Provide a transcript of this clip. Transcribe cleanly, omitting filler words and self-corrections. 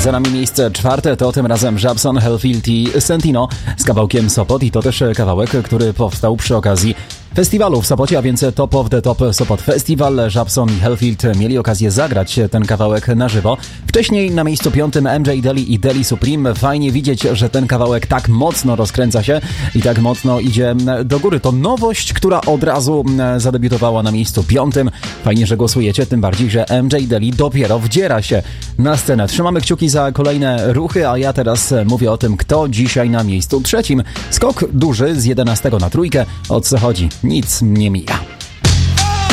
Za nami miejsce czwarte, to tym razem Żabson, Hellfield i Sentino z kawałkiem Sopot i to też kawałek, który powstał przy okazji festiwalu w Sopocie, a więc Top of the Top Sopot Festival. Żabson i Hellfield mieli okazję zagrać ten kawałek na żywo. Wcześniej na miejscu piątym MJ Daly i Daly Supreme. Fajnie widzieć, że ten kawałek tak mocno rozkręca się i tak mocno idzie do góry. To nowość, która od razu zadebiutowała na miejscu piątym. Fajnie, że głosujecie, tym bardziej, że MJ Daly dopiero wdziera się na scenę. Trzymamy kciuki za kolejne ruchy, a ja teraz mówię o tym, kto dzisiaj na miejscu trzecim. Skok duży z 11 na 3. O co chodzi? Nic nie mija.